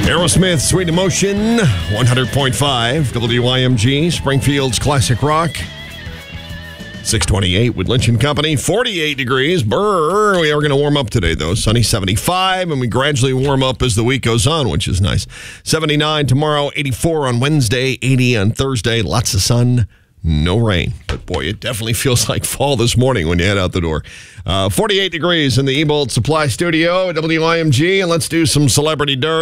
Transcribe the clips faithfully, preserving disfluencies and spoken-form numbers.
Aerosmith, Sweet Emotion, one hundred point five, W I M G, Springfield's Classic Rock. six twenty-eight with Lynch and Company, forty-eight degrees. Brr. We are going to warm up today, though. Sunny seventy-five, and we gradually warm up as the week goes on, which is nice. seventy-nine tomorrow, eighty-four on Wednesday, eighty on Thursday. Lots of sun, no rain. But, boy, it definitely feels like fall this morning when you head out the door. Uh, forty-eight degrees in the Ebold Supply Studio at W I M G, and let's do some celebrity dirt.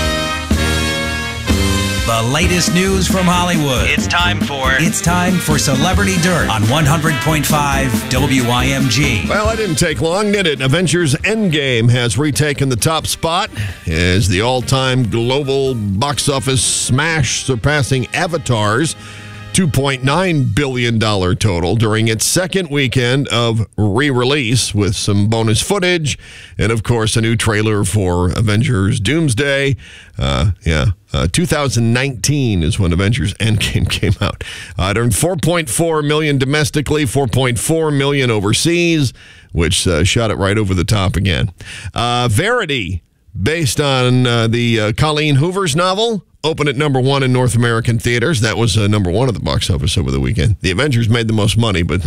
The latest news from Hollywood. It's time for... It's time for Celebrity Dirt on one hundred point five W I M G. Well, it didn't take long, did it? Avengers Endgame has retaken the top spot as the all-time global box office smash, surpassing Avatar's two point nine billion dollars total during its second weekend of re-release with some bonus footage and, of course, a new trailer for Avengers Doomsday. Uh, yeah, uh, two thousand nineteen is when Avengers Endgame came out. Uh, it earned four point four million dollars domestically, four point four million dollars overseas, which uh, shot it right over the top again. Uh, Verity, based on uh, the uh, Colleen Hoover's novel, opened at number one in North American theaters. That was uh, number one at the box office over the weekend. The Avengers made the most money, but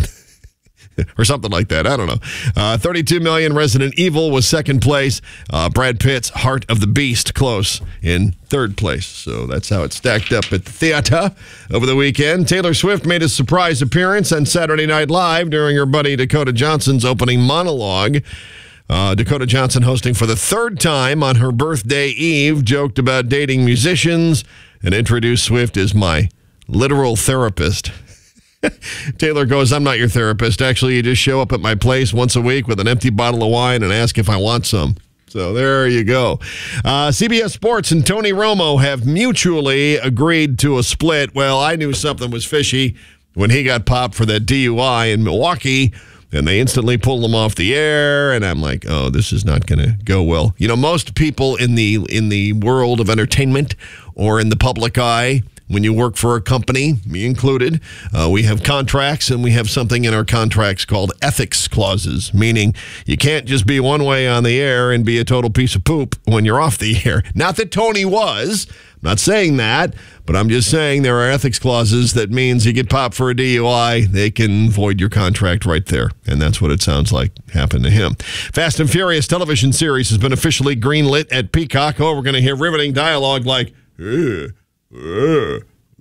or something like that. I don't know. Uh, thirty-two million dollars. Resident Evil was second place. Uh, Brad Pitt's Heart of the Beast close in third place. So that's how it stacked up at the theater over the weekend. Taylor Swift made a surprise appearance on Saturday Night Live during her buddy Dakota Johnson's opening monologue. Uh, Dakota Johnson, hosting for the third time on her birthday eve, joked about dating musicians and introduced Swift as my literal therapist. Taylor goes, I'm not your therapist. Actually, you just show up at my place once a week with an empty bottle of wine and ask if I want some. So there you go. Uh, C B S Sports and Tony Romo have mutually agreed to a split. Well, I knew something was fishy when he got popped for that D U I in Milwaukee. And they instantly pulled him off the air, and I'm like, oh, this is not going to go well. You know, most people in the in the world of entertainment or in the public eye, when you work for a company, me included, uh, we have contracts, and we have something in our contracts called ethics clauses, meaning you can't just be one way on the air and be a total piece of poop when you're off the air. Not that Tony was. I'm not saying that, but I'm just saying there are ethics clauses that means you get popped for a D U I, they can void your contract right there. And that's what it sounds like happened to him. Fast and Furious television series has been officially greenlit at Peacock. Oh, we're going to hear riveting dialogue like, uh, uh,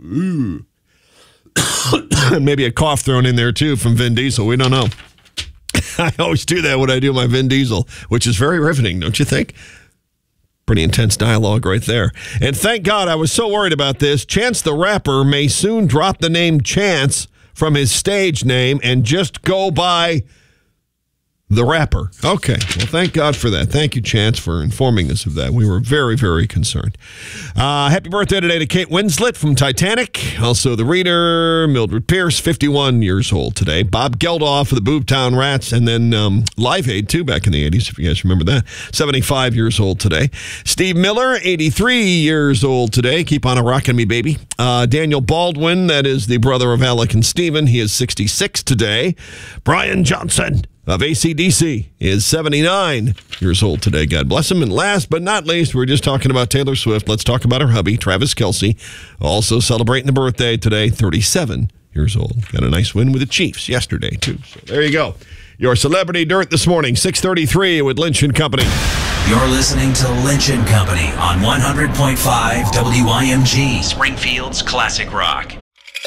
uh. Maybe a cough thrown in there, too, from Vin Diesel. We don't know. I always do that when I do my Vin Diesel, which is very riveting, don't you think? Pretty intense dialogue right there. And thank God, I was so worried about this. Chance the Rapper may soon drop the name Chance from his stage name and just go by The Rapper. Okay. Well, thank God for that. Thank you, Chance, for informing us of that. We were very, very concerned. Uh, happy birthday today to Kate Winslet from Titanic. Also, the reader, Mildred Pierce, fifty-one years old today. Bob Geldof of the Boomtown Rats, and then um, Live Aid, too, back in the eighties, if you guys remember that. seventy-five years old today. Steve Miller, eighty-three years old today. Keep on a rockin' me, baby. Uh, Daniel Baldwin, that is the brother of Alec and Steven. He is sixty-six today. Brian Johnson of A C D C is seventy-nine years old today. God bless him. And last but not least, we were just talking about Taylor Swift. Let's talk about her hubby, Travis Kelce, also celebrating the birthday today, thirty-seven years old. Got a nice win with the Chiefs yesterday, too. So there you go. Your Celebrity Dirt this morning, six thirty-three with Lynch and Company. You're listening to Lynch and Company on one hundred point five W I M G, Springfield's Classic Rock.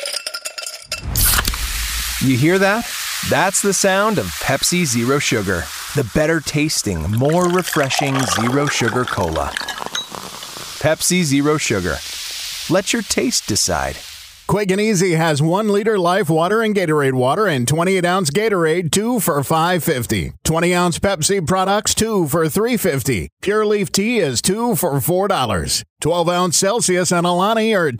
You hear that? That's the sound of Pepsi Zero Sugar, the better tasting, more refreshing Zero Sugar Cola. Pepsi Zero Sugar. Let your taste decide. Quick and Easy has one liter Life Water and Gatorade Water and twenty-eight ounce Gatorade, two for five fifty. twenty ounce Pepsi products, two for three fifty. Pure Leaf Tea is two for four dollars. twelve ounce Celsius and Alani are